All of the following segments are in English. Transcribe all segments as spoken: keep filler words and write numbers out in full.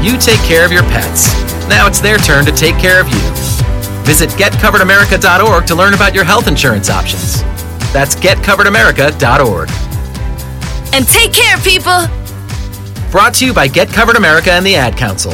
You take care of your pets. Now it's their turn to take care of you. Visit get covered america dot org to learn about your health insurance options. That's get covered america dot org. And take care, people! Brought to you by Get Covered America and the Ad Council.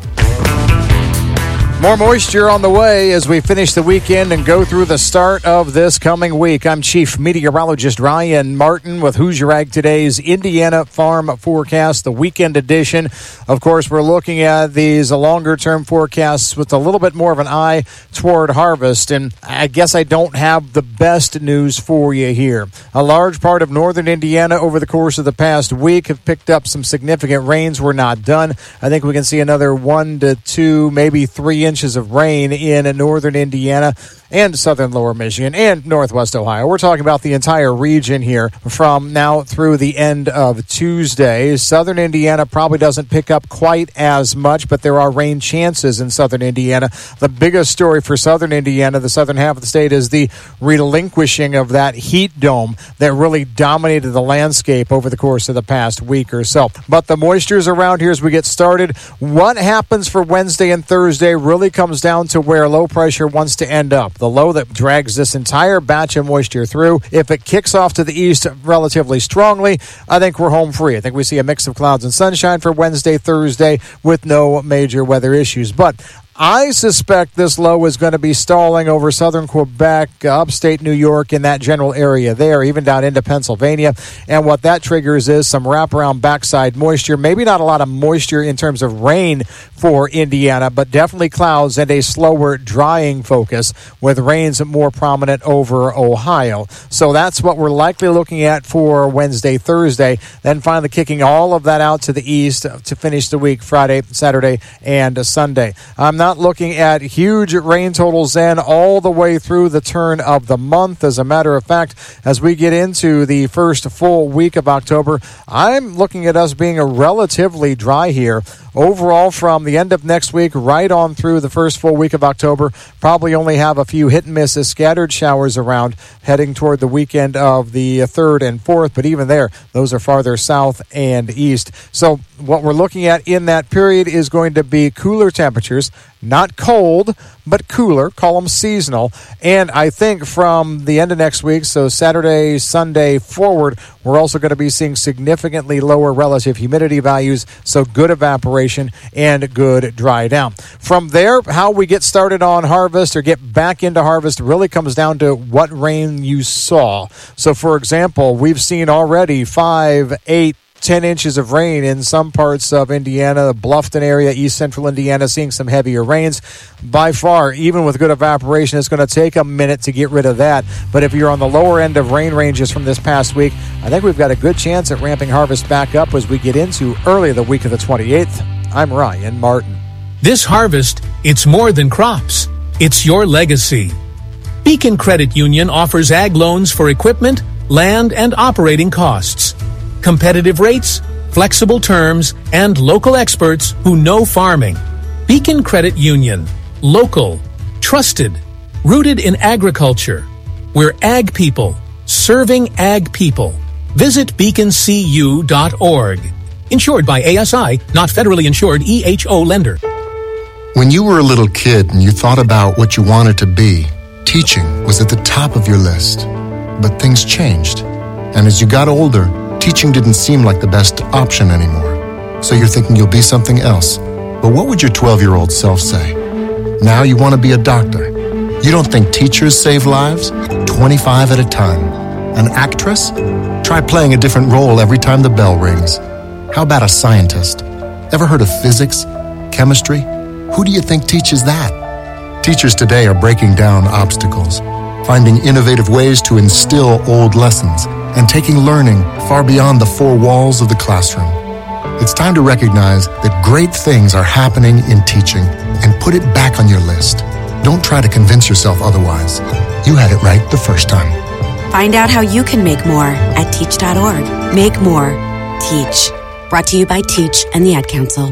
More moisture on the way as we finish the weekend and go through the start of this coming week. I'm Chief Meteorologist Ryan Martin with Hoosier Ag Today's Indiana Farm Forecast, the weekend edition. Of course, we're looking at these longer-term forecasts with a little bit more of an eye toward harvest, and I guess I don't have the best news for you here. A large part of northern Indiana over the course of the past week have picked up some significant rains. We're not done. I think we can see another one to two, maybe three inches inches of rain in northern Indiana and southern lower Michigan and northwest Ohio. We're talking about the entire region here from now through the end of Tuesday. Southern Indiana probably doesn't pick up quite as much, but there are rain chances in southern Indiana. The biggest story for southern Indiana, the southern half of the state, is the relinquishing of that heat dome that really dominated the landscape over the course of the past week or so. But the moisture's around here as we get started. What happens for Wednesday and Thursday really comes down to where low pressure wants to end up. The low that drags this entire batch of moisture through. If it kicks off to the east relatively strongly, I think we're home free. I think we see a mix of clouds and sunshine for Wednesday, Thursday with no major weather issues. But I suspect this low is going to be stalling over southern Quebec, upstate New York, in that general area there, even down into Pennsylvania. And what that triggers is some wraparound backside moisture. Maybe not a lot of moisture in terms of rain for Indiana, but definitely clouds and a slower drying focus with rains more prominent over Ohio. So that's what we're likely looking at for Wednesday, Thursday. Then finally kicking all of that out to the east to finish the week Friday, Saturday, and Sunday. I'm not Not looking at huge rain totals then all the way through the turn of the month. As a matter of fact, as we get into the first full week of October, I'm looking at us being a relatively dry here. Overall, from the end of next week right on through the first full week of October, probably only have a few hit and misses, scattered showers around heading toward the weekend of the third and fourth. But even there, those are farther south and east. So what we're looking at in that period is going to be cooler temperatures, not cold, but cooler. Call them seasonal. And I think from the end of next week, so Saturday, Sunday forward, we're also going to be seeing significantly lower relative humidity values, so good evaporation and good dry down. From there, how we get started on harvest or get back into harvest really comes down to what rain you saw. So, for example, we've seen already five, eight, ten inches of rain in some parts of Indiana, the Bluffton area, east central Indiana, seeing some heavier rains. By far, even with good evaporation, it's going to take a minute to get rid of that. But if you're on the lower end of rain ranges from this past week, I think we've got a good chance at ramping harvest back up as we get into early the week of the twenty-eighth. I'm Ryan Martin. This harvest, it's more than crops. It's your legacy. Beacon Credit Union offers ag loans for equipment, land, and operating costs. Competitive rates, flexible terms, and local experts who know farming. Beacon Credit Union. Local. Trusted. Rooted in agriculture. We're ag people. Serving ag people. Visit beacon c u dot org. Insured by A S I, not federally insured E H O lender. When you were a little kid and you thought about what you wanted to be, teaching was at the top of your list. But things changed. And as you got older, teaching didn't seem like the best option anymore. So you're thinking you'll be something else. But what would your twelve-year-old self say? Now you want to be a doctor. You don't think teachers save lives? twenty-five at a time. An actress? Try playing a different role every time the bell rings. How about a scientist? Ever heard of physics? Chemistry? Who do you think teaches that? Teachers today are breaking down obstacles, finding innovative ways to instill old lessons, and taking learning far beyond the four walls of the classroom. It's time to recognize that great things are happening in teaching and put it back on your list. Don't try to convince yourself otherwise. You had it right the first time. Find out how you can make more at teach dot org. Make more. Teach. Brought to you by Teach and the Ad Council.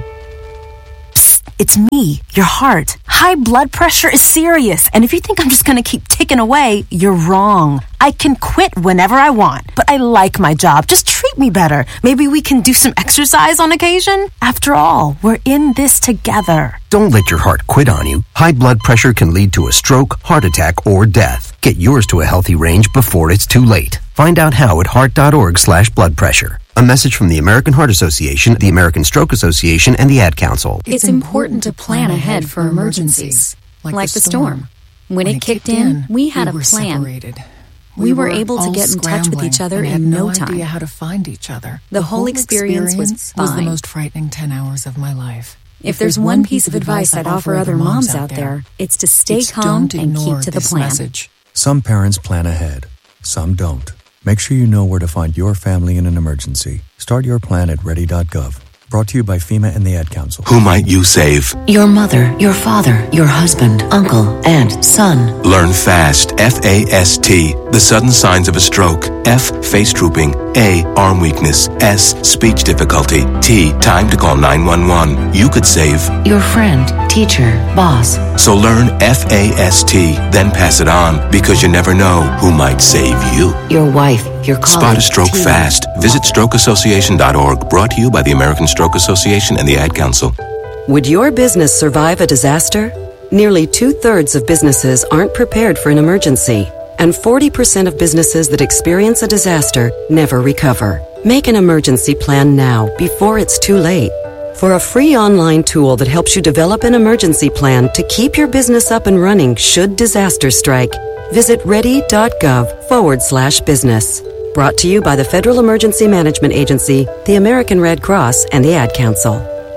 It's me, your heart. High blood pressure is serious, and if you think I'm just going to keep ticking away, you're wrong. I can quit whenever I want, but I like my job. Just treat treat me better. Maybe we can do some exercise on occasion. After all, we're in this together. Don't let your heart quit on you. High blood pressure can lead to a stroke, heart attack, or death. Get yours to a healthy range before it's too late. Find out how at heart.org slash blood pressure. A message from the American Heart Association, the American Stroke Association, and the Ad Council. It's important to plan ahead for emergencies, like, like the storm. When, when it kicked in, we had we a plan. Separated. We, we were, were able to get in touch with each other in no, no time. Idea how to find each other. The, the whole, whole experience, experience was, was the most frightening ten hours of my life. If, if there's one piece of advice I'd offer other moms out there, it's to stay it's calm and keep to the plan. Message. Some parents plan ahead, some don't. Make sure you know where to find your family in an emergency. Start your plan at ready dot gov. Brought to you by FEMA and the Ad Council. Who might you save? Your mother, your father, your husband, uncle, aunt, son. Learn FAST, F A S T, the sudden signs of a stroke. F, face drooping. A, arm weakness. S, speech difficulty. T, time to call nine one one. You could save your friend, teacher, boss. So learn F A S T, then pass it on, because you never know who might save you. Your wife, your colleague. Spot a stroke team. Fast. Visit stroke association dot org. Brought to you by the American Stroke Association and the Ad Council. Would your business survive a disaster? Nearly two-thirds of businesses aren't prepared for an emergency, and forty percent of businesses that experience a disaster never recover. Make an emergency plan now, before it's too late. For a free online tool that helps you develop an emergency plan to keep your business up and running should disaster strike, visit ready dot gov forward slash business. Brought to you by the Federal Emergency Management Agency, the American Red Cross, and the Ad Council.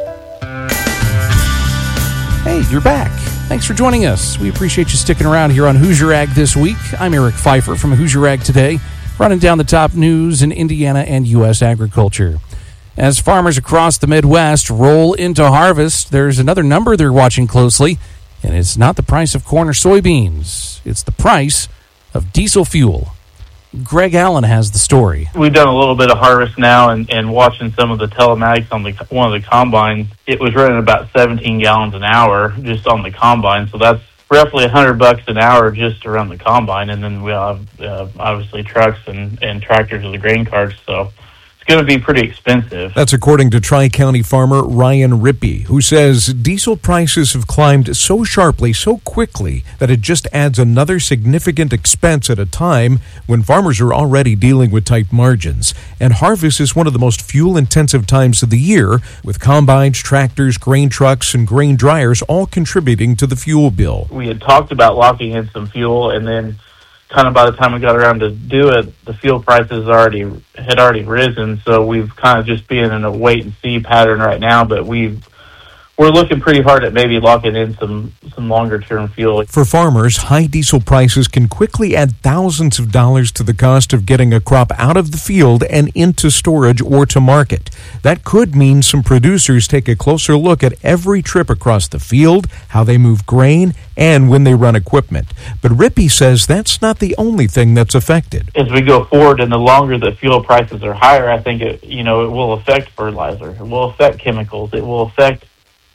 Hey, you're back. Thanks for joining us. We appreciate you sticking around here on Hoosier Ag This Week. I'm Eric Pfeiffer from Hoosier Ag Today, running down the top news in Indiana and U S agriculture. As farmers across the Midwest roll into harvest, there's another number they're watching closely, and it's not the price of corn or soybeans. It's the price of diesel fuel. Greg Allen has the story. We've done a little bit of harvest now, and, and watching some of the telematics on the one of the combines, it was running about seventeen gallons an hour just on the combine. So that's roughly one hundred bucks an hour just around the combine. And then we have uh, obviously trucks and, and tractors with the grain carts. So it's going to be pretty expensive. That's according to Tri-County farmer Ryan Rippey, who says diesel prices have climbed so sharply, so quickly, that it just adds another significant expense at a time when farmers are already dealing with tight margins. And harvest is one of the most fuel-intensive times of the year, with combines, tractors, grain trucks, and grain dryers all contributing to the fuel bill. We had talked about locking in some fuel, and then kind of by the time we got around to do it, the fuel prices already had already risen. So we've kind of just been in a wait and see pattern right now. But we've we're looking pretty hard at maybe locking in some some longer term fuel. For farmers, high diesel prices can quickly add thousands of dollars to the cost of getting a crop out of the field and into storage or to market. That could mean some producers take a closer look at every trip across the field, how they move grain, and when they run equipment. But Rippey says that's not the only thing that's affected. As we go forward, and the longer the fuel prices are higher, I think it you know it will affect fertilizer, it will affect chemicals, it will affect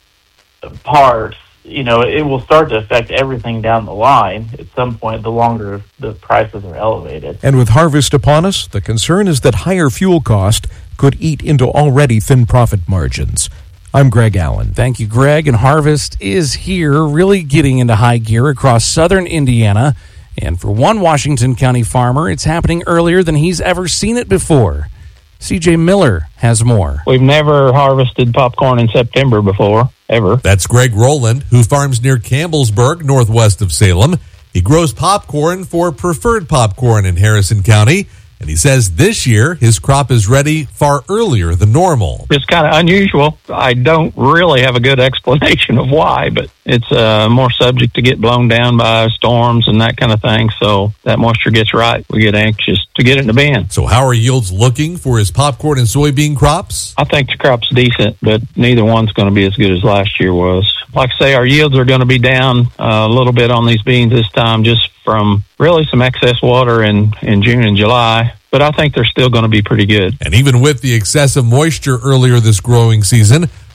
parts. You know, it will start to affect everything down the line at some point, the longer the prices are elevated. And with harvest upon us, the concern is that higher fuel cost could eat into already thin profit margins. I'm Greg Allen. Thank you, Greg. And harvest is here, really getting into high gear across southern Indiana. And for one Washington County farmer, it's happening earlier than he's ever seen it before. C J Miller has more. We've never harvested popcorn in September before, ever. That's Greg Rowland, who farms near Campbellsburg, northwest of Salem. He grows popcorn for Preferred Popcorn in Harrison County, and he says this year his crop is ready far earlier than normal. It's kind of unusual. I don't really have a good explanation of why, but it's uh, more subject to get blown down by storms and that kind of thing, so that moisture gets right. We get anxious to get it in the bin. So how are yields looking for his popcorn and soybean crops? I think the crop's decent, but neither one's going to be as good as last year was. Like I say, our yields are going to be down uh, a little bit on these beans this time, just from really some excess water in, in June and July. But I think they're still going to be pretty good. And even with the excessive moisture earlier this growing season,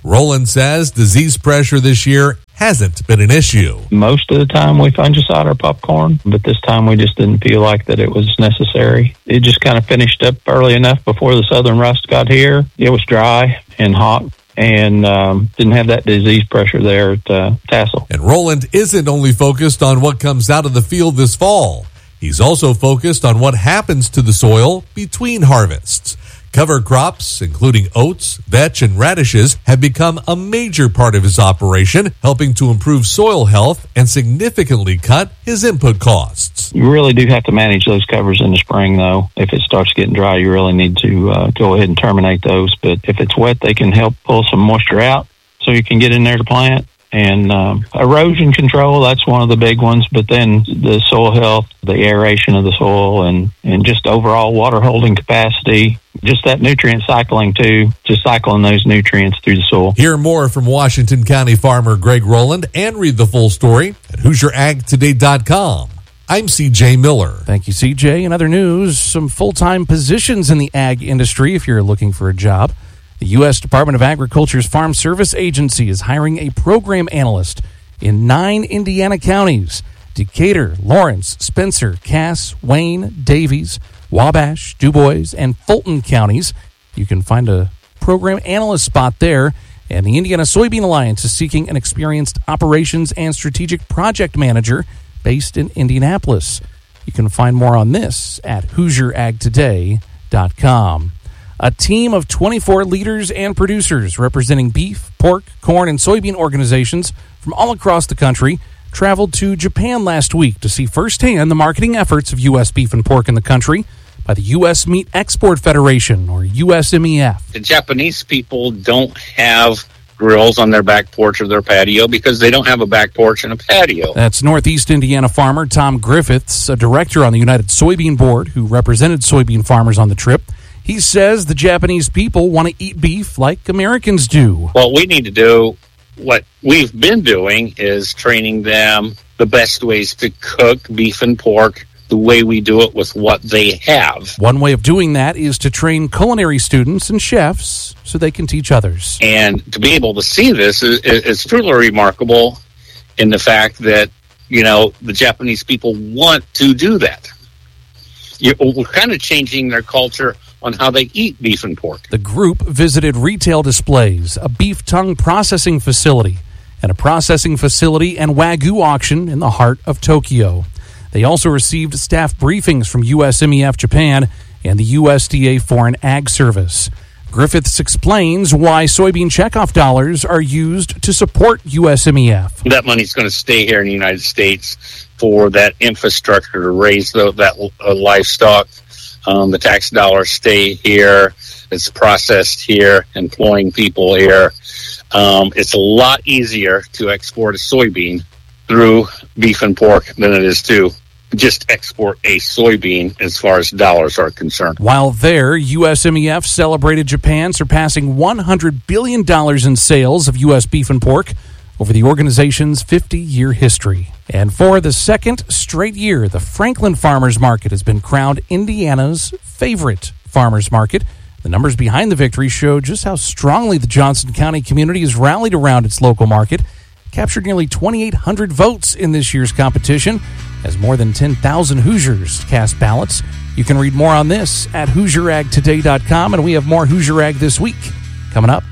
Roland says disease pressure this year hasn't been an issue. Most of the time we fungicide our popcorn, but this time we just didn't feel like that it was necessary. It just kind of finished up early enough before the southern rust got here. It was dry and hot, and um, didn't have that disease pressure there at uh, Tassel. And Roland isn't only focused on what comes out of the field this fall. He's also focused on what happens to the soil between harvests. Cover crops, including oats, vetch, and radishes, have become a major part of his operation, helping to improve soil health and significantly cut his input costs. You really do have to manage those covers in the spring, though. If it starts getting dry, you really need to uh, go ahead and terminate those. But if it's wet, they can help pull some moisture out so you can get in there to plant. And um, erosion control, that's one of the big ones. But then the soil health, the aeration of the soil, and, and just overall water holding capacity, just that nutrient cycling too, just cycling those nutrients through the soil. Hear more from Washington County farmer Greg Roland and read the full story at Hoosier Ag Today dot com. I'm C J Miller. Thank you, C J. In other news, some full-time positions in the ag industry if you're looking for a job. The U S Department of Agriculture's Farm Service Agency is hiring a program analyst in nine Indiana counties: Decatur, Lawrence, Spencer, Cass, Wayne, Davies, Wabash, DuBois, and Fulton counties. You can find a program analyst spot there. And the Indiana Soybean Alliance is seeking an experienced operations and strategic project manager based in Indianapolis. You can find more on this at Hoosier Ag Today dot com. A team of twenty-four leaders and producers representing beef, pork, corn, and soybean organizations from all across the country traveled to Japan last week to see firsthand the marketing efforts of U S beef and pork in the country by the U S Meat Export Federation, or U S M E F. The Japanese people don't have grills on their back porch or their patio because they don't have a back porch and a patio. That's Northeast Indiana farmer Tom Griffiths, a director on the United Soybean Board who represented soybean farmers on the trip. He says the Japanese people want to eat beef like Americans do. What we need to do, what we've been doing, is training them the best ways to cook beef and pork the way we do it with what they have. One way of doing that is to train culinary students and chefs so they can teach others. And to be able to see this is, is truly remarkable in the fact that, you know, the Japanese people want to do that. You're, we're kind of changing their culture on how they eat beef and pork. The group visited retail displays, a beef tongue processing facility, and a processing facility and Wagyu auction in the heart of Tokyo. They also received staff briefings from U S M E F Japan and the U S D A Foreign Ag Service. Griffiths explains why soybean checkoff dollars are used to support U S M E F. That money's going to stay here in the United States for that infrastructure to raise the, that uh, livestock. Um, the tax dollars stay here. It's processed here, employing people here. Um, it's a lot easier to export a soybean through beef and pork than it is to just export a soybean as far as dollars are concerned. While there, U S M E F celebrated Japan surpassing one hundred billion dollars in sales of U S beef and pork over the organization's fifty-year history. And for the second straight year, the Franklin Farmers Market has been crowned Indiana's favorite farmers market. The numbers behind the victory show just how strongly the Johnson County community has rallied around its local market, captured nearly twenty-eight hundred votes in this year's competition, as more than ten thousand Hoosiers cast ballots. You can read more on this at Hoosier Ag Today dot com, and we have more Hoosier Ag this week coming up.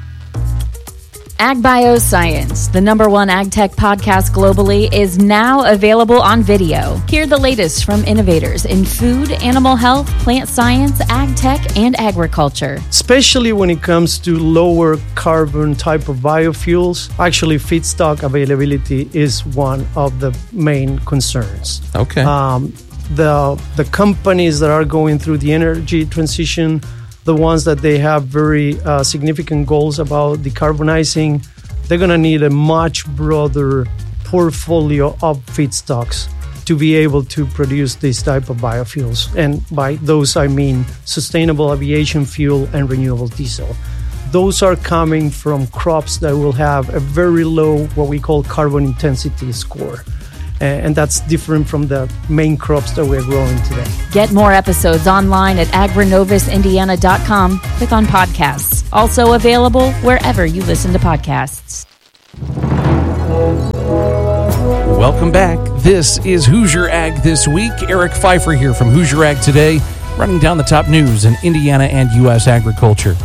Ag Bioscience, the number one ag tech podcast globally, is now available on video. Hear the latest from innovators in food, animal health, plant science, ag tech, and agriculture. Especially when it comes to lower carbon type of biofuels, actually feedstock availability is one of the main concerns. Okay. Um, the the companies that are going through the energy transition, the ones that they have very uh, significant goals about decarbonizing, they're going to need a much broader portfolio of feedstocks to be able to produce this type of biofuels. And by those, I mean sustainable aviation fuel and renewable diesel. Those are coming from crops that will have a very low, what we call carbon intensity score. and that's different from the main crops that we're growing today. Get more episodes online at agrinovis indiana dot com. Click on podcasts. Also available wherever you listen to podcasts. Welcome back. This is Hoosier Ag This Week. Eric Pfeiffer here from Hoosier Ag Today, running down the top news in Indiana and U S agriculture.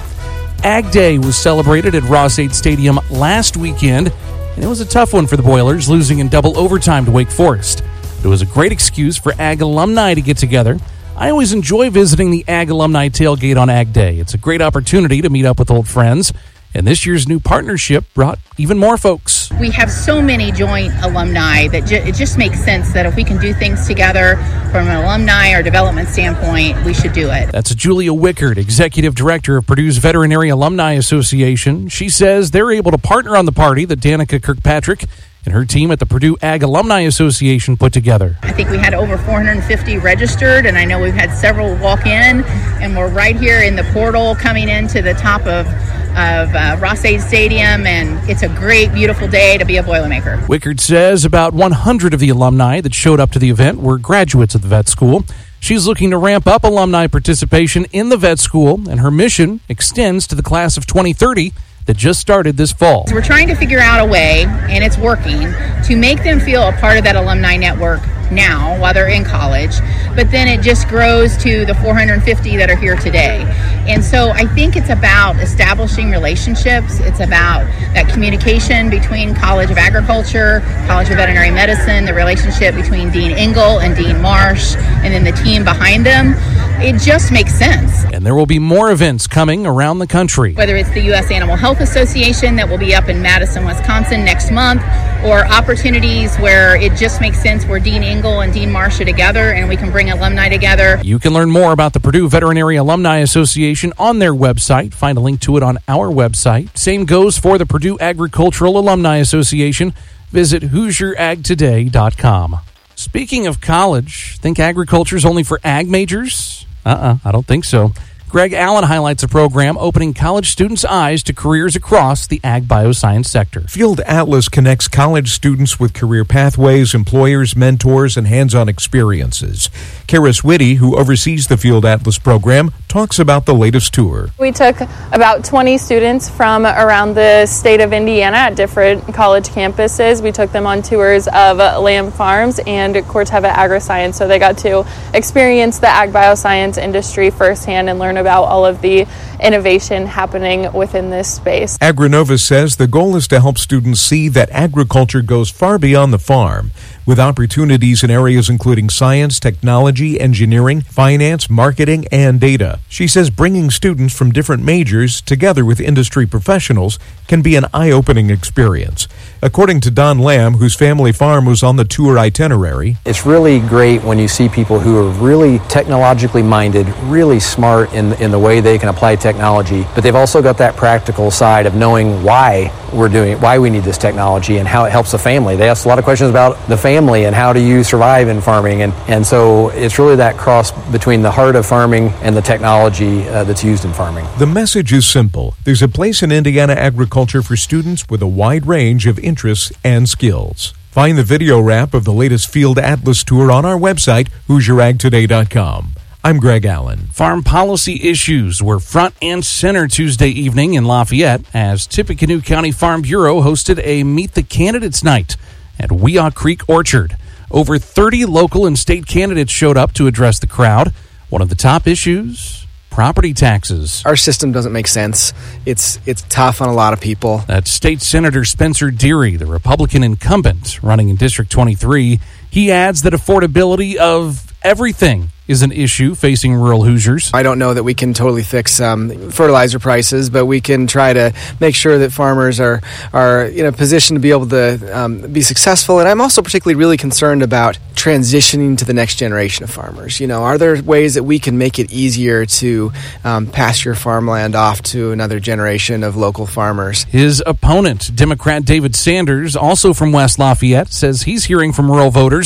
Ag Day was celebrated at Ross-Ade Stadium last weekend, and it was a tough one for the Boilers, losing in double overtime to Wake Forest. It was a great excuse for Ag alumni to get together. I always enjoy visiting the Ag Alumni Tailgate on Ag Day. It's a great opportunity to meet up with old friends, and this year's new partnership brought even more folks. We have so many joint alumni that ju- it just makes sense that if we can do things together from an alumni or development standpoint, we should do it. That's Julia Wickard, Executive Director of Purdue's Veterinary Alumni Association. She says they're able to partner on the party that Danica Kirkpatrick and her team at the Purdue Ag Alumni Association put together. I think we had over four hundred fifty registered, and I know we've had several walk in, and we're right here in the portal coming into the top of of uh, Ross-Ade Stadium, and it's a great, beautiful day to be a Boilermaker. Wickard says about one hundred of the alumni that showed up to the event were graduates of the vet school. She's looking to ramp up alumni participation in the vet school, and her mission extends to the class of twenty thirty that just started this fall. So we're trying to figure out a way, and it's working, to make them feel a part of that alumni network now while they're in college, but then it just grows to the four hundred fifty that are here today. And so I think it's about establishing relationships. It's about that communication between College of Agriculture, College of Veterinary Medicine, the relationship between Dean Engel and Dean Marsh, and then the team behind them. It just makes sense. And there will be more events coming around the country. Whether it's the U S Animal Health Association that will be up in Madison, Wisconsin next month, or opportunities where it just makes sense where Dean Engel and Dean Marsh are together and we can bring alumni together. You can learn more about the Purdue Veterinary Alumni Association on their website. Find a link to it on our website. Same goes for the Purdue Agricultural Alumni Association. Visit hoosier ag today dot com. Speaking of college, think agriculture's only for ag majors? Uh-uh, I don't think so. Greg Allen highlights a program opening college students' eyes to careers across the ag bioscience sector. Field Atlas connects college students with career pathways, employers, mentors, and hands-on experiences. Karis Whitty, who oversees the Field Atlas program, talks about the latest tour. We took about twenty students from around the state of Indiana at different college campuses. We took them on tours of Lamb Farms and Corteva AgriScience, so they got to experience the ag bioscience industry firsthand and learn about all of the innovation happening within this space. AgriNova says the goal is to help students see that agriculture goes far beyond the farm, with opportunities in areas including science, technology, engineering, finance, marketing, and data. She says bringing students from different majors together with industry professionals can be an eye-opening experience. According to Don Lamb, whose family farm was on the tour itinerary, it's really great when you see people who are really technologically minded, really smart in, in the way they can apply technology, but they've also got that practical side of knowing why we're doing, why we need this technology and how it helps the family. They ask a lot of questions about the family and how do you survive in farming, and, and so it's really that cross between the heart of farming and the technology uh, that's used in farming. The message is simple. There's a place in Indiana agriculture for students with a wide range of interests and skills. Find the video wrap of the latest Field Atlas tour on our website, hoosier ag today dot com. I'm Greg Allen. Farm policy issues were front and center Tuesday evening in Lafayette as Tippecanoe County Farm Bureau hosted a Meet the Candidates night at Weah Creek Orchard. Over thirty local and state candidates showed up to address the crowd. One of the top issues, property taxes. Our system doesn't make sense. It's it's tough on a lot of people. That's State Senator Spencer Deary, the Republican incumbent running in District twenty-three. He adds that affordability of everything is an issue facing rural Hoosiers. I don't know that we can totally fix um, fertilizer prices, but we can try to make sure that farmers are are in a position to be able to um, be successful. And I'm also particularly really concerned about transitioning to the next generation of farmers. You know, are there ways that we can make it easier to um, pass your farmland off to another generation of local farmers? His opponent, Democrat David Sanders, also from West Lafayette, says he's hearing from rural voters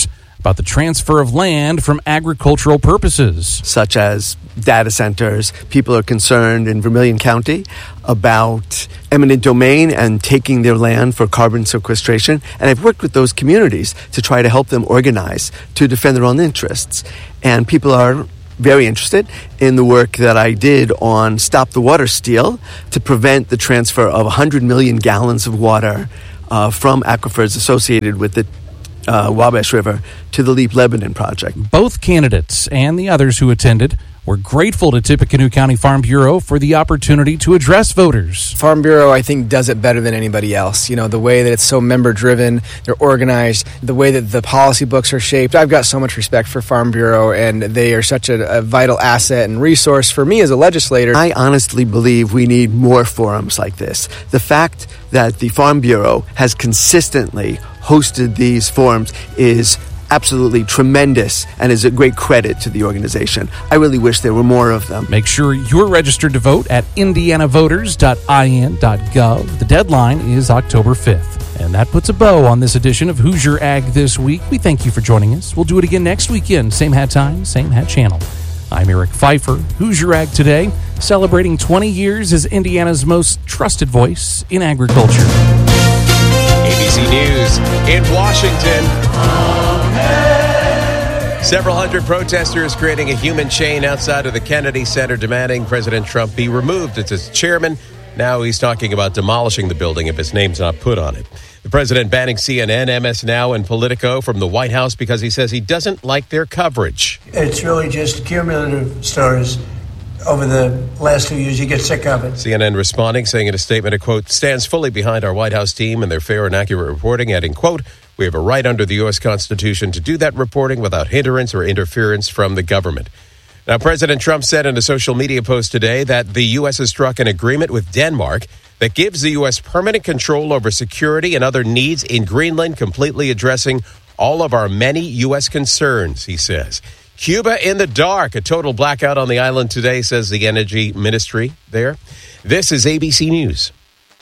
about the transfer of land from agricultural purposes. Such as data centers. People are concerned in Vermilion County about eminent domain and taking their land for carbon sequestration. And I've worked with those communities to try to help them organize to defend their own interests. And people are very interested in the work that I did on Stop the Water Steal to prevent the transfer of one hundred million gallons of water uh, from aquifers associated with the uh, Wabash River to the Leap Lebanon project. Both candidates and the others who attended were grateful to Tippecanoe County Farm Bureau for the opportunity to address voters. Farm Bureau, I think, does it better than anybody else. You know, the way that it's so member-driven, they're organized, the way that the policy books are shaped. I've got so much respect for Farm Bureau, and they are such a, a vital asset and resource for me as a legislator. I honestly believe we need more forums like this. The fact that the Farm Bureau has consistently hosted these forums is absolutely tremendous and is a great credit to the organization. I really wish there were more of them. Make sure you're registered to vote at indiana voters dot i n dot gov. The deadline is October fifth. And that puts a bow on this edition of Hoosier Ag This Week. We thank you for joining us. We'll do it again next weekend. Same hat time, same hat channel. I'm Eric Pfeiffer. Hoosier Ag Today, celebrating twenty years as Indiana's most trusted voice in agriculture. A B C News in Washington. Several hundred protesters creating a human chain outside of the Kennedy Center demanding President Trump be removed as its chairman. Now he's talking about demolishing the building if his name's not put on it. The president banning C N N, M S Now, and Politico from the White House because he says he doesn't like their coverage. It's really just cumulative stories. Over the last few years, you get sick of it. C N N responding, saying in a statement, a quote, stands fully behind our White House team and their fair and accurate reporting, adding, quote, we have a right under the U S Constitution to do that reporting without hindrance or interference from the government. Now, President Trump said in a social media post today that the U S has struck an agreement with Denmark that gives the U S permanent control over security and other needs in Greenland, completely addressing all of our many U S concerns, he says. Cuba in the dark. A total blackout on the island today, says the Energy Ministry there. This is A B C News.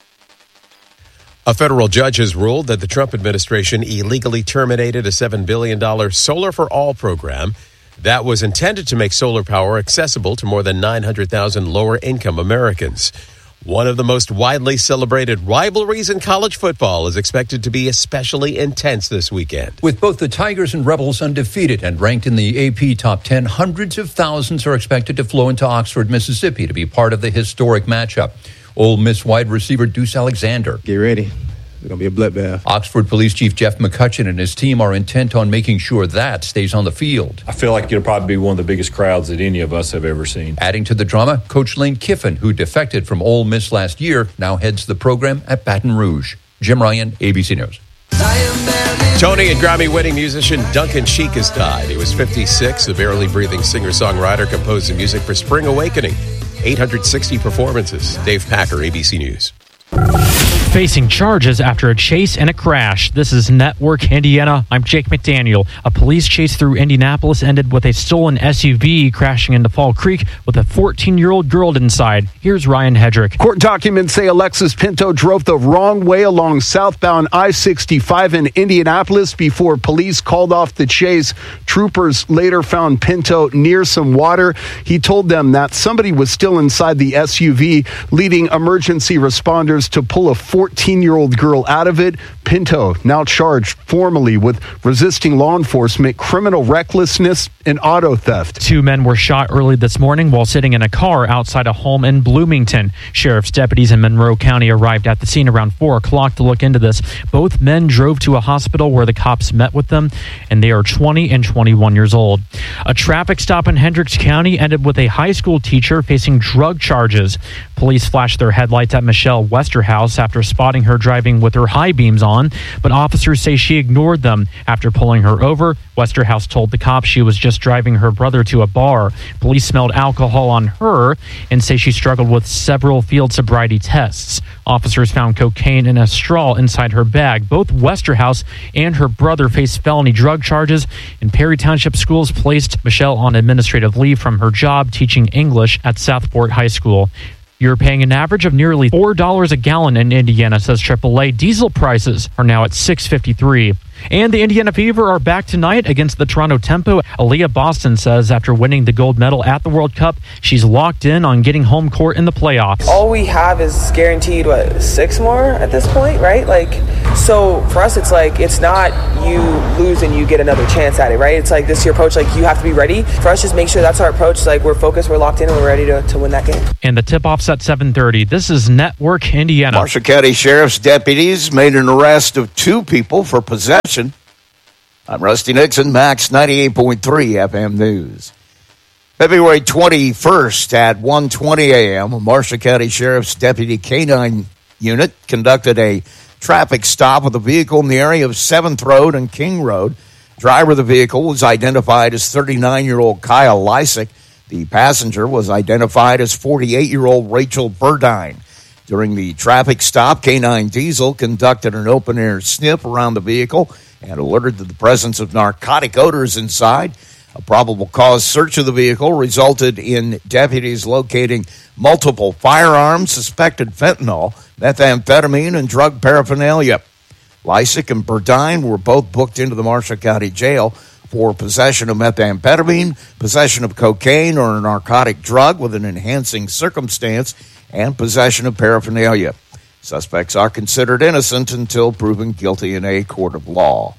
A federal judge has ruled that the Trump administration illegally terminated a seven billion dollars Solar for All program that was intended to make solar power accessible to more than nine hundred thousand lower-income Americans. One of the most widely celebrated rivalries in college football is expected to be especially intense this weekend. With both the Tigers and Rebels undefeated and ranked in the A P Top ten, hundreds of thousands are expected to flow into Oxford, Mississippi to be part of the historic matchup. Ole Miss wide receiver Deuce Alexander. Get ready. It's going to be a bloodbath. Oxford Police Chief Jeff McCutcheon and his team are intent on making sure that stays on the field. I feel like it'll probably be one of the biggest crowds that any of us have ever seen. Adding to the drama, Coach Lane Kiffin, who defected from Ole Miss last year, now heads the program at Baton Rouge. Jim Ryan, A B C News. Tony and Grammy-winning musician Duncan Sheik has died. He was fifty-six, a barely breathing singer-songwriter composing music for Spring Awakening. eight hundred sixty performances. Dave Packer, A B C News. Facing charges after a chase and a crash. This is Network Indiana. I'm Jake McDaniel. A police chase through Indianapolis ended with a stolen S U V crashing into Fall Creek with a fourteen-year-old girl inside. Here's Ryan Hedrick. Court documents say Alexis Pinto drove the wrong way along southbound I sixty-five in Indianapolis before police called off the chase. Troopers later found Pinto near some water. He told them that somebody was still inside the S U V, leading emergency responders to pull a fourteen-year-old girl out of it. Pinto now charged formally with resisting law enforcement, criminal recklessness, and auto theft. Two men were shot early this morning while sitting in a car outside a home in Bloomington. Sheriff's deputies in Monroe County arrived at the scene around four o'clock to look into this. Both men drove to a hospital where the cops met with them, and they are twenty and twenty-one years old. A traffic stop in Hendricks County ended with a high school teacher facing drug charges. Police flashed their headlights at Michelle Westerhouse after spotting her driving with her high beams on, but officers say she ignored them. After pulling her over, Westerhouse told the cops she was just driving her brother to a bar. Police smelled alcohol on her and say she struggled with several field sobriety tests. Officers found cocaine in a straw inside her bag. Both Westerhouse and her brother face felony drug charges, and Perry Township Schools placed Michelle on administrative leave from her job teaching English at Southport High School. You're paying an average of nearly four dollars a gallon in Indiana, says triple A. Diesel prices are now at six fifty-three. And the Indiana Fever are back tonight against the Toronto Tempo. Aaliyah Boston says after winning the gold medal at the World Cup, she's locked in on getting home court in the playoffs. All we have is guaranteed, what, six more at this point, right? Like, so for us, it's like, it's not you lose and you get another chance at it, right? It's like, this is your approach, like, you have to be ready. For us, just make sure that's our approach. It's like, we're focused, we're locked in, and we're ready to, to win that game. And the tip-off's at seven thirty. This is Network Indiana. Marshall County Sheriff's deputies made an arrest of two people for possession. I'm Rusty Nixon, Max ninety-eight point three F M News. February twenty-first at one twenty a.m., a Marshall County Sheriff's Deputy K nine unit conducted a traffic stop with a vehicle in the area of seventh Road and King Road. Driver of the vehicle was identified as thirty-nine-year-old Kyle Lysick. The passenger was identified as forty-eight-year-old Rachel Burdine. During the traffic stop, K nine Diesel conducted an open-air sniff around the vehicle and alerted to the presence of narcotic odors inside. A probable cause search of the vehicle resulted in deputies locating multiple firearms, suspected fentanyl, methamphetamine, and drug paraphernalia. Lysick and Burdine were both booked into the Marshall County Jail for possession of methamphetamine, possession of cocaine or a narcotic drug with an enhancing circumstance, and possession of paraphernalia. Suspects are considered innocent until proven guilty in a court of law.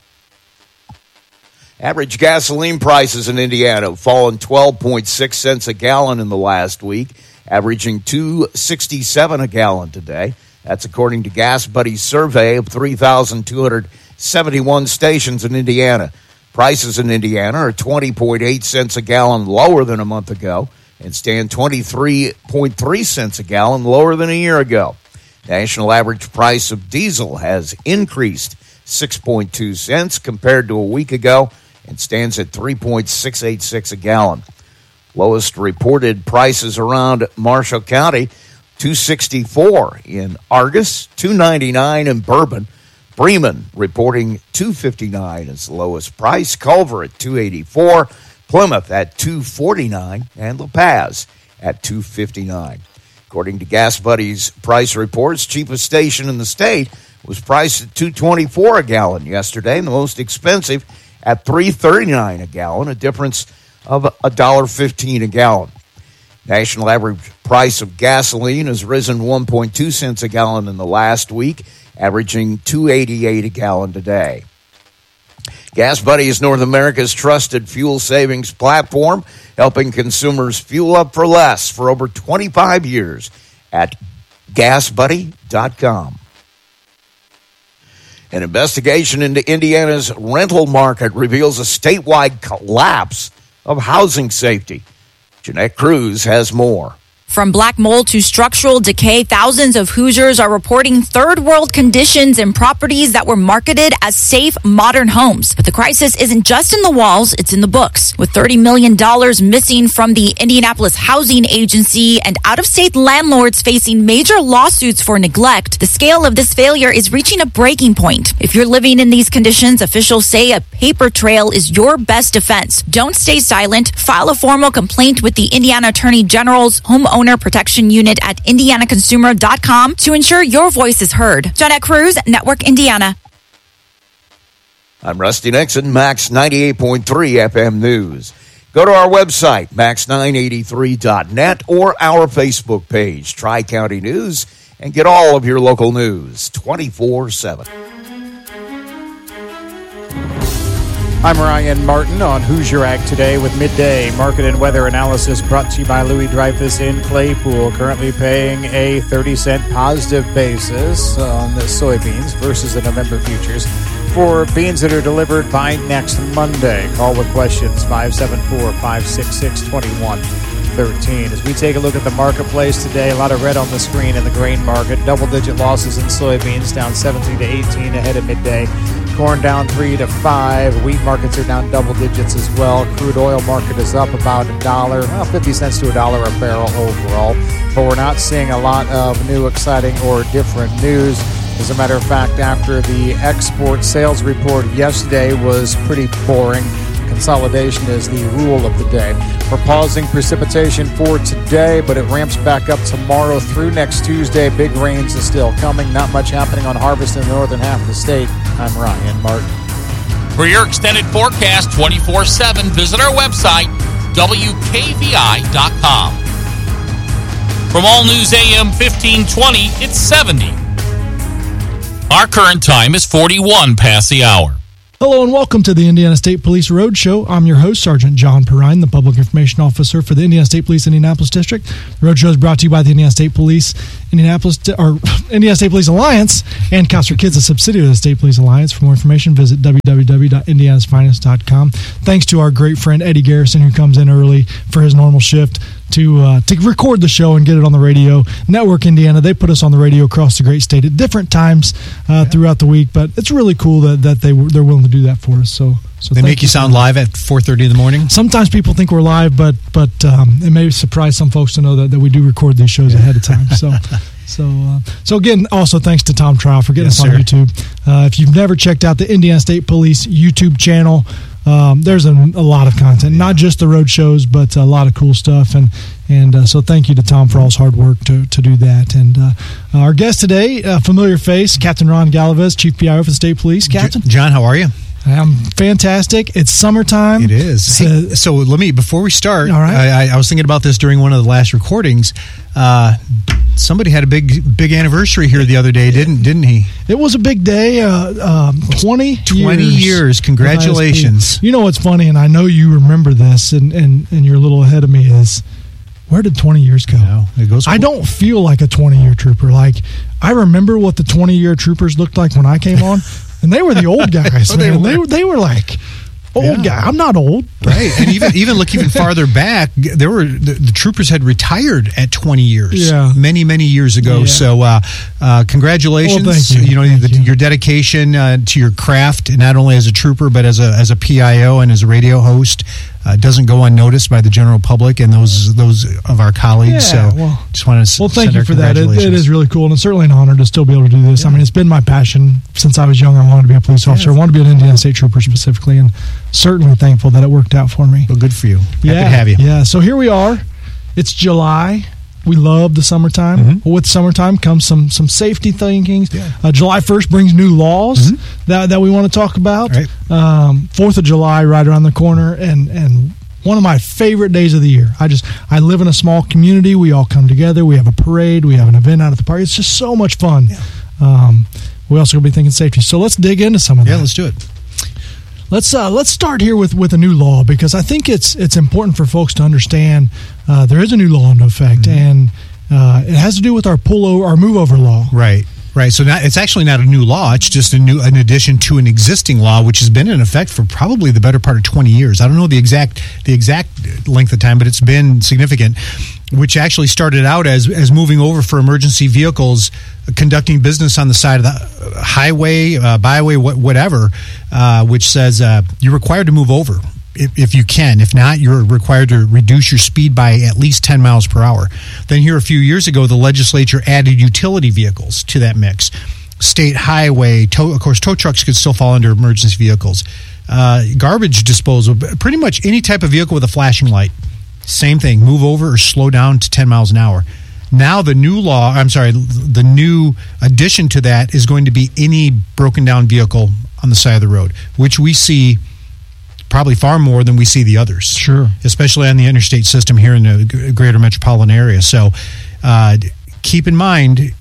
Average gasoline prices in Indiana have fallen twelve point six cents a gallon in the last week, averaging two dollars and sixty-seven cents a gallon today. That's according to Gas Buddy's survey of three thousand two hundred seventy-one stations in Indiana. Prices in Indiana are twenty point eight cents a gallon lower than a month ago and stand twenty-three point three cents a gallon lower than a year ago. National average price of diesel has increased six point two cents compared to a week ago and stands at three point six eight six a gallon. Lowest reported prices around Marshall County, two dollars and sixty-four cents in Argus, two dollars and ninety-nine cents in Bourbon. Bremen reporting two dollars and fifty-nine cents as the lowest price. Culver at two dollars and eighty-four cents. Plymouth at two dollars and forty-nine cents. And La Paz at two dollars and fifty-nine cents. According to Gas Buddy's price reports, cheapest station in the state was priced at two dollars and twenty-four cents a gallon yesterday, and the most expensive at three dollars and thirty-nine cents a gallon, a difference of one dollar and fifteen cents a gallon. National average price of gasoline has risen one point two cents a gallon in the last week, averaging two dollars and eighty-eight cents a gallon today. Gas Buddy is North America's trusted fuel savings platform, helping consumers fuel up for less for over twenty-five years at gas buddy dot com. An investigation into Indiana's rental market reveals a statewide collapse of housing safety. Jeanette Cruz has more. From black mold to structural decay, thousands of Hoosiers are reporting third world conditions in properties that were marketed as safe, modern homes. But the crisis isn't just in the walls, it's in the books. With thirty million dollars missing from the Indianapolis Housing Agency and out-of-state landlords facing major lawsuits for neglect, the scale of this failure is reaching a breaking point. If you're living in these conditions, officials say a paper trail is your best defense. Don't stay silent. File a formal complaint with the Indiana Attorney General's homeowner Protection Unit at indiana consumer dot com to ensure your voice is heard. Jeanette Cruz, Network Indiana. I'm Rusty Nixon, Max ninety-eight point three F M News. Go to our website, max nine eighty-three dot net, or our Facebook page, Tri-County News, and get all of your local news twenty-four seven. I'm Ryan Martin on Hoosier Ag Today with midday market and weather analysis brought to you by Louis Dreyfus in Claypool, currently paying a thirty cent positive basis on the soybeans versus the November futures for beans that are delivered by next Monday. Call with questions, five seven four, five six six, two one one three. As we take a look at the marketplace today, a lot of red on the screen in the grain market. Double-digit losses in soybeans, down seventeen to eighteen ahead of midday. Corn down three to five. Wheat markets are down double digits as well. Crude oil market is up about a dollar, well, fifty cents to a dollar a barrel overall. But we're not seeing a lot of new, exciting, or different news. As a matter of fact, after the export sales report yesterday was pretty boring, consolidation is the rule of the day. We're pausing precipitation for today, but it ramps back up tomorrow through next Tuesday. Big rains are still coming. Not much happening on harvest in the northern half of the state. I'm Ryan Martin. For your extended forecast twenty-four seven, visit our website, W K V I dot com. From All News A M fifteen twenty, it's seventy. Our current time is forty-one past the hour. Hello and welcome to the Indiana State Police Roadshow. I'm your host, Sergeant John Perrine, the Public Information Officer for the Indiana State Police Indianapolis District. The Roadshow is brought to you by the Indiana State Police Indianapolis or Indiana State Police Alliance and Cops for Kids, a subsidiary of the State Police Alliance. For more information, visit w w w dot indiana's finest dot com. Thanks to our great friend Eddie Garrison, who comes in early for his normal shift to uh, to record the show and get it on the radio. Network Indiana, they put us on the radio across the great state at different times uh, yeah. throughout the week, but it's really cool that, that they, they're willing to do that for us. So, so they make you sound live at four thirty in the morning? Sometimes people think we're live, but but um, it may surprise some folks to know that, that we do record these shows yeah. ahead of time. So so uh, so again, also thanks to Tom Trial for getting yes, us on sir. YouTube. Uh, if you've never checked out the Indiana State Police YouTube channel, Um, there's a, a lot of content, not just the road shows, but a lot of cool stuff. And and uh, so thank you to Tom for all his hard work to, to do that. And uh, our guest today, a familiar face, Captain Ron Galvez, Chief P I O for the State Police. Captain? John, how are you? I'm fantastic. It's summertime. It is. Hey, uh, so let me, before we start, all right. I, I was thinking about this during one of the last recordings. Uh, somebody had a big big anniversary here the other day, didn't didn't he? It was a big day. Uh, um, twenty twenty years. years. Congratulations. You know what's funny, and I know you remember this, and, and, and you're a little ahead of me, is where did twenty years go? No, it goes I don't feel like a twenty-year trooper. Like, I remember what the twenty-year troopers looked like when I came on. And they were the old guys, oh, they, man. were. They were they were like old yeah. guy. I'm not old, right? And even even look even farther back, there were the, the troopers had retired at twenty years, yeah. many many years ago. Yeah. So, uh, uh, congratulations! Well, thank you. you know thank the, you. your dedication uh, to your craft, not only as a trooper but as a as a P I O and as a radio host, uh, doesn't go unnoticed by the general public and those those of our colleagues. Yeah, so, well, just want to well, thank you for that. It, it is really cool, and it's certainly an honor to still be able to do this. Yeah. I mean, it's been my passion since I was young. I wanted to be a police officer. Yeah. I wanted to be an Indiana State Trooper specifically, and certainly thankful that it worked out for me. Well, good for you. Happy yeah, to have you. Yeah. So here we are. It's July. We love the summertime. Mm-hmm. With summertime comes some some safety thinkings. Yeah. Uh, July first brings new laws mm-hmm. that that we want to talk about. Right. Um, Fourth of July right around the corner, and and one of my favorite days of the year. I just I live in a small community. We all come together. We have a parade. We have an event out at the park. It's just so much fun. Yeah. Um, we also going to be thinking safety. So let's dig into some of yeah, that. Yeah, let's do it. Let's uh, let's start here with, with a new law, because I think it's it's important for folks to understand uh, there is a new law into effect, mm-hmm. and uh, it has to do with our pullover, our move over law. Right. Right, so not, it's actually not a new law. It's just a new, an addition to an existing law, which has been in effect for probably the better part of twenty years. I don't know the exact the exact length of time, but it's been significant. Which actually started out as as moving over for emergency vehicles conducting business on the side of the highway, uh, byway, whatever. Uh, which says uh, you're required to move over. If, if you can. If not, you're required to reduce your speed by at least ten miles per hour. Then here a few years ago, the legislature added utility vehicles to that mix. State highway, tow, of course, tow trucks could still fall under emergency vehicles. Uh, garbage disposal, pretty much any type of vehicle with a flashing light. Same thing, move over or slow down to ten miles an hour. Now the new law, I'm sorry, the new addition to that is going to be any broken down vehicle on the side of the road, which we see probably far more than we see the others. Sure. Especially on the interstate system here in the greater metropolitan area. So uh, keep in mind,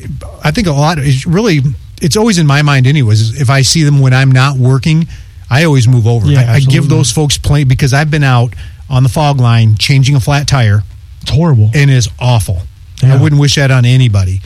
I think a lot, of, it's really, it's always in my mind anyways, if I see them when I'm not working, I always move over. Yeah, I, I give those folks plenty, because I've been out on the fog line changing a flat tire. It's horrible. And it's awful. Yeah. I wouldn't wish that on anybody.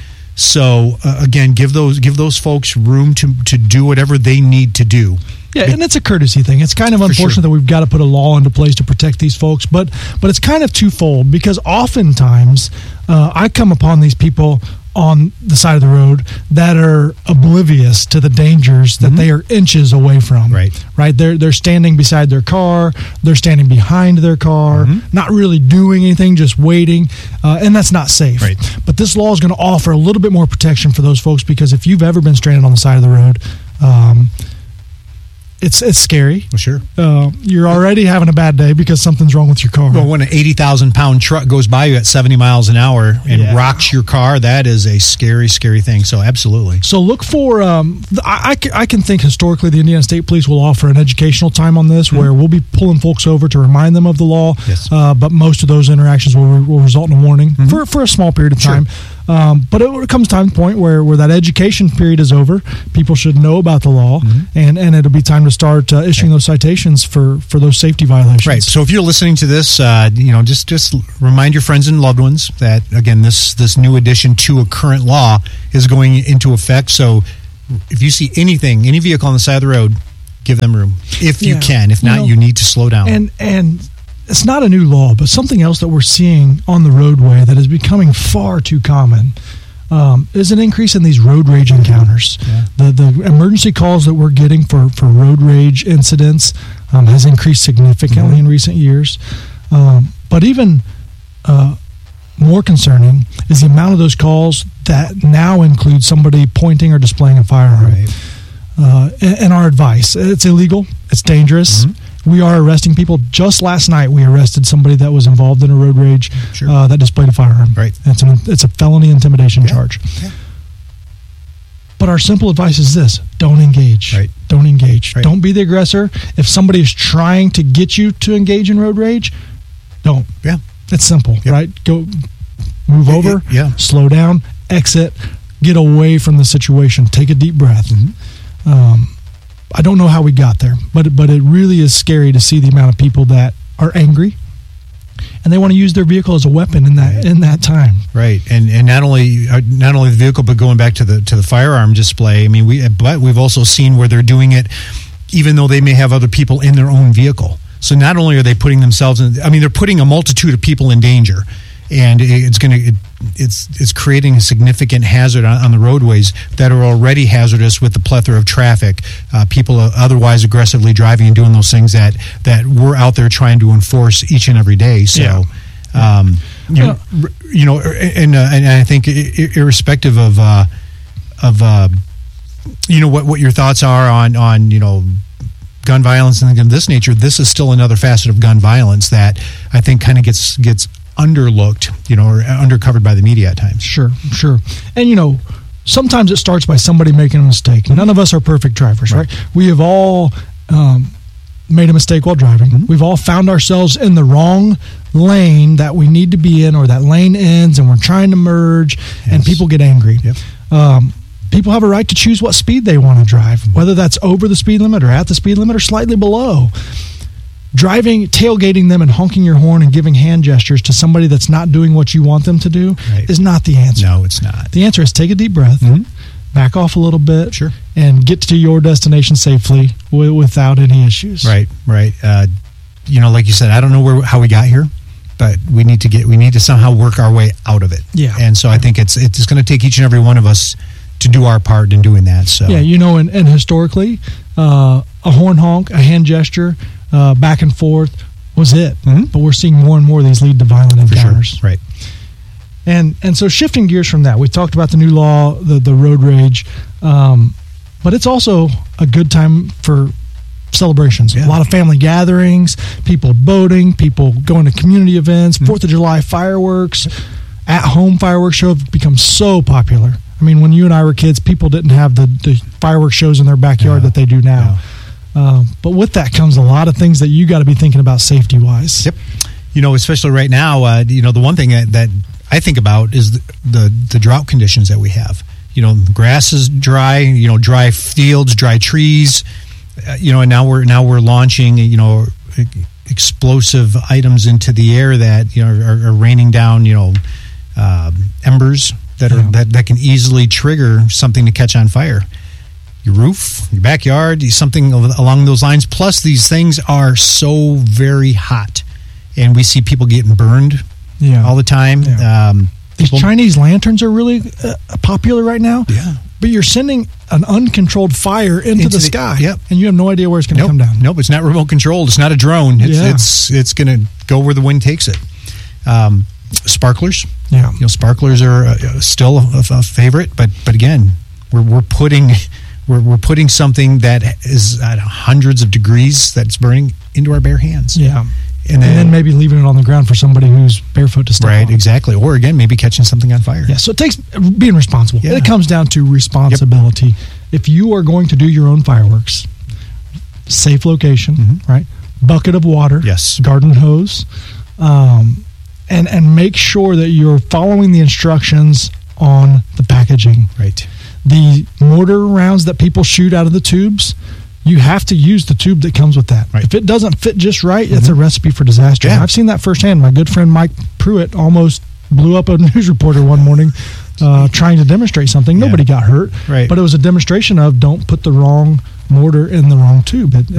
So uh, again, give those give those folks room to to do whatever they need to do. Yeah, and it's a courtesy thing. It's kind of unfortunate sure. that we've got to put a law into place to protect these folks, but but it's kind of twofold, because oftentimes uh, I come upon these people on the side of the road that are oblivious to the dangers that mm-hmm. they are inches away from. Right. Right. They're they're standing beside their car. They're standing behind their car, mm-hmm. not really doing anything, just waiting, uh, and that's not safe. Right. But this law is going to offer a little bit more protection for those folks, because if you've ever been stranded on the side of the road, um, It's it's scary. Well, sure. Uh, you're already having a bad day because something's wrong with your car. Well, when an eighty thousand pound truck goes by you at seventy miles an hour and Yeah. rocks your car, that is a scary, scary thing. So, absolutely. So look for, um, I, I, can, I can think historically the Indiana State Police will offer an educational time on this where we'll be pulling folks over to remind them of the law. Yes. Uh, but most of those interactions will, will result in a warning for, for a small period of time. Um, but it comes time to the point where, where that education period is over. People should know about the law, and, and it'll be time to start uh, issuing those citations for, for those safety violations. Right. So if you're listening to this, uh, you know, just just remind your friends and loved ones that, again, this this new addition to a current law is going into effect. So if you see anything, any vehicle on the side of the road, give them room if you Yeah. can. If You not, know, you need to slow down. And and it's not a new law, but something else that we're seeing on the roadway that is becoming far too common um, is an increase in these road rage encounters. Yeah. The the emergency calls that we're getting for, for road rage incidents um, has increased significantly in recent years. Um, but even uh, more concerning is the amount of those calls that now include somebody pointing or displaying a firearm. Right. Uh, and, and our advice, it's illegal, it's dangerous. We are arresting people. Just last night, we arrested somebody that was involved in a road rage uh, that displayed a firearm. Right. It's, an, it's a felony intimidation charge. But our simple advice is this: don't engage. Right. Don't engage. Right. Don't be the aggressor. If somebody is trying to get you to engage in road rage, don't. Yeah. It's simple, right? Go move Yeah, over, yeah. slow down, exit, get away from the situation, take a deep breath. Mm-hmm. Um, I don't know how we got there, but but it really is scary to see the amount of people that are angry and they want to use their vehicle as a weapon in that in that time. Right, and and not only uh, not only the vehicle, but going back to the to the firearm display. I mean, we but we've also seen where they're doing it, even though they may have other people in their own vehicle. So not only are they putting themselves in, I mean, they're putting a multitude of people in danger, and it's going to it, it's it's creating a significant hazard on, on the roadways that are already hazardous with the plethora of traffic. Uh, people are otherwise aggressively driving and doing those things that that we're out there trying to enforce each and every day. So. Yeah. Um, you, know, r- you know, and uh, and I think i- irrespective of uh, of uh, you know what, what your thoughts are on on you know gun violence and things of this nature, this is still another facet of gun violence that I think kind of gets gets underlooked, you know, or undercovered by the media at times. Sure, sure. And, you know, sometimes it starts by somebody making a mistake. None of us are perfect drivers, right? right? We have all um, made a mistake while driving. Mm-hmm. We've all found ourselves in the wrong lane that we need to be in, or that lane ends and we're trying to merge, yes. and people get angry. Yep. Um, people have a right to choose what speed they want to drive, whether that's over the speed limit or at the speed limit or slightly below. Driving, tailgating them and honking your horn and giving hand gestures to somebody that's not doing what you want them to do right. is not the answer. No, it's not. The answer is take a deep breath, mm-hmm. back off a little bit, sure. and get to your destination safely w- without any issues. Right, right. Uh, you know, like you said, I don't know where how we got here, but we need to get we need to somehow work our way out of it. Yeah. And so I think it's it's going to take each and every one of us to do our part in doing that. So yeah, you know, and, and historically, uh, a horn honk, a hand gesture, uh, back and forth was it. Mm-hmm. But we're seeing more and more of these lead to violent encounters. Sure. Right. And and so shifting gears from that, we talked about the new law, the the road rage, um, but it's also a good time for celebrations. Yeah. A lot of family gatherings, people boating, people going to community events, mm-hmm. Fourth of July fireworks, at home fireworks show have become so popular. I mean, when you and I were kids, people didn't have the, the fireworks shows in their backyard yeah. that they do now. Yeah. Um, but with that comes a lot of things that you got to be thinking about safety wise. Yep. You know, especially right now, uh, you know, the one thing that, that I think about is the, the the drought conditions that we have. You know, the grass is dry. You know, dry fields, dry trees. Uh, you know, and now we're now we're launching. You know, explosive items into the air that you know are, are raining down. You know, uh, embers that are yeah. that, that can easily trigger something to catch on fire. Your roof, your backyard, something along those lines. Plus, these things are so very hot, and we see people getting burned yeah. all the time. Yeah. Um, These people, Chinese lanterns are really uh, popular right now. Yeah. But you're sending an uncontrolled fire into, into the, the sky, yep. and you have no idea where it's going to nope, come down. Nope, it's not remote controlled. It's not a drone. It's yeah. it's it's going to go where the wind takes it. Um, sparklers, yeah, you know, sparklers are uh, still a, a favorite, but but again, we're we're putting We're, we're putting something that is at hundreds of degrees that's burning into our bare hands. Yeah. And then, and then maybe leaving it on the ground for somebody who's barefoot to step right, on. exactly. Or again, maybe catching something on fire. Yeah, so it takes being responsible. Yeah. It comes down to responsibility. Yep. If you are going to do your own fireworks, safe location, mm-hmm. right? Bucket of water, yes, garden hose, um, and and make sure that you're following the instructions on the packaging. Right. The mortar rounds that people shoot out of the tubes, you have to use the tube that comes with that. Right. If it doesn't fit just right, mm-hmm. it's a recipe for disaster. Yeah. I've seen that firsthand. My good friend Mike Pruitt almost blew up a news reporter one morning uh, trying to demonstrate something. Yeah. Nobody got hurt, right. but it was a demonstration of don't put the wrong mortar in the wrong tube. It,